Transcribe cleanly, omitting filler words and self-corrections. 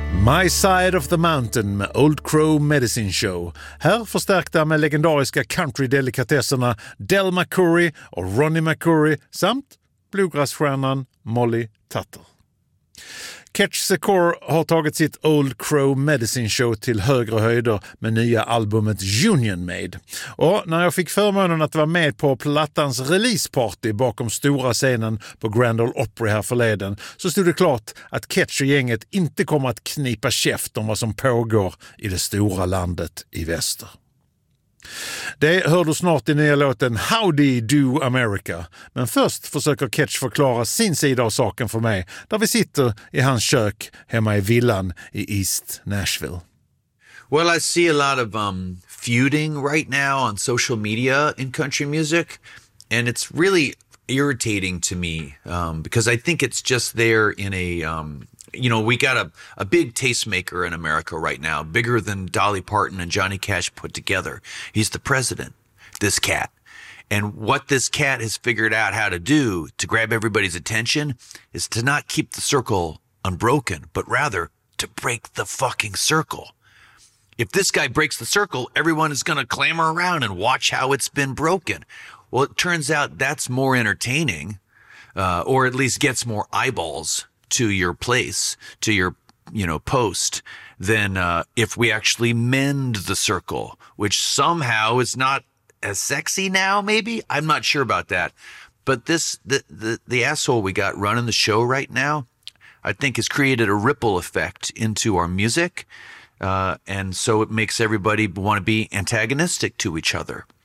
My Side of the Mountain med Old Crow Medicine Show. Här förstärkta med legendariska country-delikatesserna Del McCoury och Ronnie McCoury samt bluegrassstjärnan Molly Tutter. Catch the Core har tagit sitt Old Crow Medicine Show till högre höjder med nya albumet Union Made. Och när jag fick förmånen att vara med på plattans releaseparty bakom stora scenen på Grand Ole Opry här förleden så stod det klart att Catch och gänget inte kommer att knipa käft om vad som pågår i det stora landet i väster. Det hör du snart i nya låten Howdy Do America. Men först försöker Catch förklara sin sida av saken för mig där vi sitter i hans kök hemma i villan i East Nashville. Well, I see a lot of feuding right now on social media in country music, and it's really irritating to me because I think it's just there in a we got a big tastemaker in America right now, bigger than Dolly Parton and Johnny Cash put together. He's the president, this cat. And what this cat has figured out how to do to grab everybody's attention is to not keep the circle unbroken, but rather to break the fucking circle. If this guy breaks the circle, everyone is going to clamor around and watch how it's been broken. Well, it turns out that's more entertaining, or at least gets more eyeballs to your place, to your, post, than if we actually mend the circle, which somehow is not as sexy now, maybe? I'm not sure about that. But the asshole we got running the show right now, I think has created a ripple effect into our music, and so it makes everybody want to be antagonistic to each other.